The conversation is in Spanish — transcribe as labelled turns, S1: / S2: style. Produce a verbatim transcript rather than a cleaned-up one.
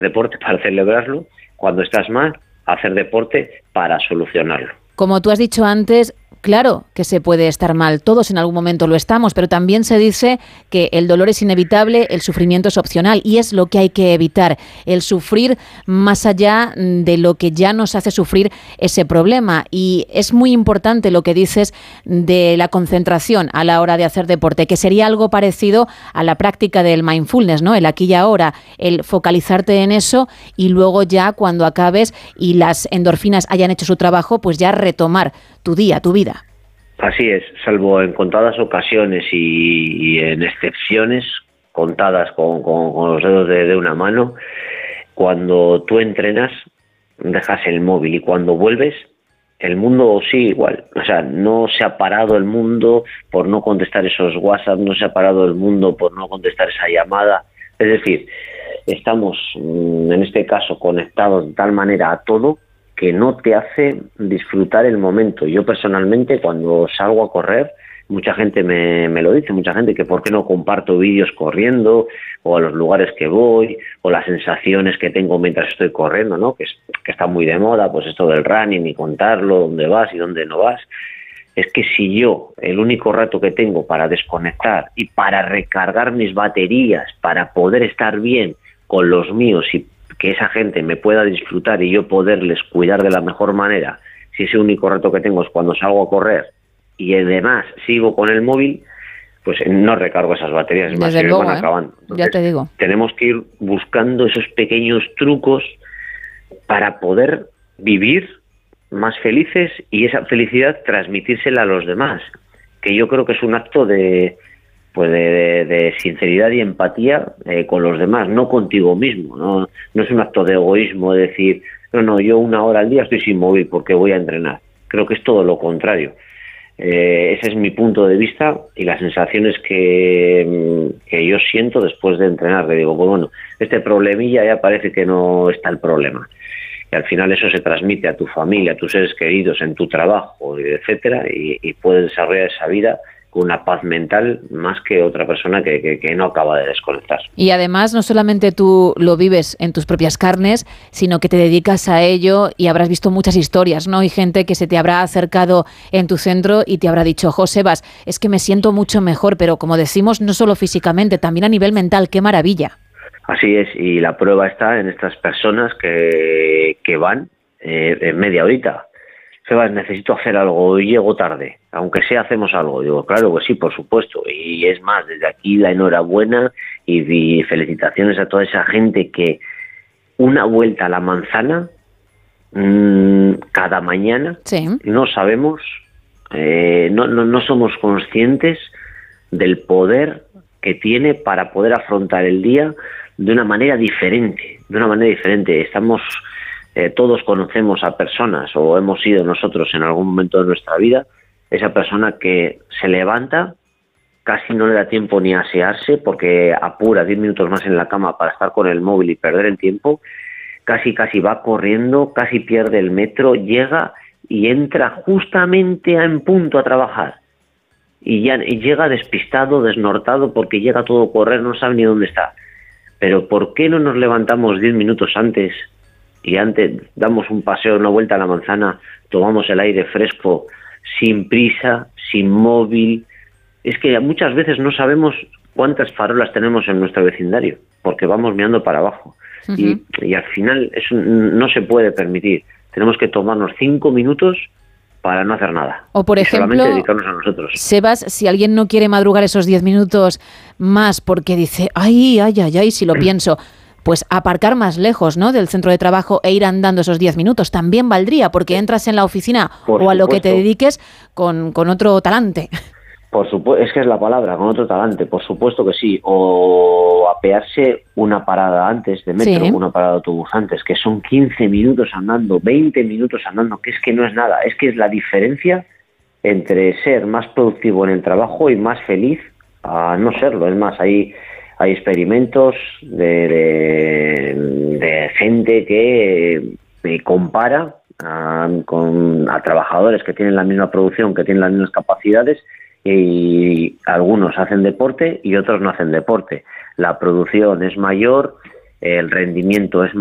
S1: deporte para celebrarlo, cuando estás mal, hacer deporte para solucionarlo.
S2: Como tú has dicho antes, claro que se puede estar mal, todos en algún momento lo estamos, pero también se dice que el dolor es inevitable, el sufrimiento es opcional y es lo que hay que evitar, el sufrir más allá de lo que ya nos hace sufrir ese problema. Y es muy importante lo que dices de la concentración a la hora de hacer deporte, que sería algo parecido a la práctica del mindfulness, ¿no? El aquí y ahora, el focalizarte en eso y luego ya cuando acabes y las endorfinas hayan hecho su trabajo, pues ya retomar tu día, tu vida.
S1: Así es, salvo en contadas ocasiones y, y en excepciones contadas con, con, con los dedos de, de una mano, cuando tú entrenas dejas el móvil y cuando vuelves el mundo sigue igual. O sea, no se ha parado el mundo por no contestar esos WhatsApp, no se ha parado el mundo por no contestar esa llamada. Es decir, estamos en este caso conectados de tal manera a todo que no te hace disfrutar el momento. Yo personalmente cuando salgo a correr, mucha gente me, me lo dice, mucha gente que por qué no comparto vídeos corriendo o a los lugares que voy o las sensaciones que tengo mientras estoy corriendo, ¿no? Que, es, que está muy de moda, pues esto del running y contarlo, dónde vas y dónde no vas. Es que si yo, el único rato que tengo para desconectar y para recargar mis baterías, para poder estar bien con los míos y que esa gente me pueda disfrutar y yo poderles cuidar de la mejor manera, si ese único rato que tengo es cuando salgo a correr y además sigo con el móvil, pues no recargo esas baterías, es más, se me van acabando. Entonces,
S2: ya te digo.
S1: Tenemos que ir buscando esos pequeños trucos para poder vivir más felices y esa felicidad transmitírsela a los demás, que yo creo que es un acto de pues de, de, de sinceridad y empatía eh, con los demás, no contigo mismo, no no es un acto de egoísmo de decir, no, no, yo una hora al día estoy sin móvil porque voy a entrenar. Creo que es todo lo contrario. Eh, ese es mi punto de vista y las sensaciones que, que yo siento después de entrenar, que digo, pues bueno, este problemilla ya parece que no está el problema. Y al final eso se transmite a tu familia, a tus seres queridos, en tu trabajo, etcétera, y, y puedes desarrollar esa vida con una paz mental más que otra persona que, que, que no acaba de desconectar.
S2: Y además no solamente tú lo vives en tus propias carnes, sino que te dedicas a ello y habrás visto muchas historias, ¿no? Y gente que se te habrá acercado en tu centro y te habrá dicho, Josebas, es que me siento mucho mejor, pero como decimos, no solo físicamente, también a nivel mental, ¡qué maravilla!
S1: Así es, y la prueba está en estas personas que, que van eh, en media horita. Sebas, necesito hacer algo, llego tarde, aunque sea hacemos algo. Digo, claro que sí, por supuesto, y es más, desde aquí la enhorabuena y, y felicitaciones a toda esa gente que una vuelta a la manzana mmm, cada mañana,
S2: sí.
S1: No sabemos, eh, no, no, no somos conscientes del poder que tiene para poder afrontar el día de una manera diferente, de una manera diferente. Estamos... Eh, todos conocemos a personas o hemos sido nosotros en algún momento de nuestra vida esa persona que se levanta, casi no le da tiempo ni a asearse porque apura diez minutos más en la cama para estar con el móvil y perder el tiempo, casi casi va corriendo, casi pierde el metro, llega y entra justamente en punto a trabajar y ya y llega despistado, desnortado porque llega todo a correr, no sabe ni dónde está. Pero ¿por qué no nos levantamos diez minutos antes y antes damos un paseo, una vuelta a la manzana, tomamos el aire fresco, sin prisa, sin móvil? Es que muchas veces no sabemos cuántas farolas tenemos en nuestro vecindario, porque vamos mirando para abajo. Uh-huh. y, y al final eso no se puede permitir. Tenemos que tomarnos cinco minutos para no hacer nada.
S2: O por
S1: y
S2: ejemplo,
S1: solamente dedicarnos a nosotros.
S2: Sebas, si alguien no quiere madrugar esos diez minutos más porque dice, ay, ay, ay, ay, si lo pienso... pues aparcar más lejos, ¿no?, del centro de trabajo e ir andando esos diez minutos también valdría, porque entras en la oficina
S1: Por
S2: o a lo que
S1: supuesto.
S2: te dediques con, con otro talante.
S1: Por supuesto, es que es la palabra, con otro talante, por supuesto que sí. O apearse una parada antes de metro, sí. Una parada de autobús antes, que son quince minutos andando, veinte minutos andando, que es que no es nada, es que es la diferencia entre ser más productivo en el trabajo y más feliz a no serlo. Es más, hay... Hay experimentos de, de, de gente que eh, compara a, con, a trabajadores que tienen la misma producción, que tienen las mismas capacidades, y algunos hacen deporte y otros no hacen deporte. La producción es mayor el rendimiento es